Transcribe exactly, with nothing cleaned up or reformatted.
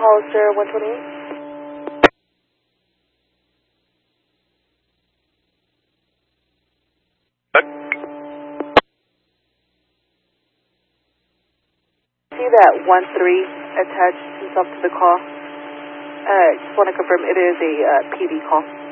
Hollister one twenty-eight. See that one three attached himself to the call? Uh, just want to confirm it is a uh, P D call.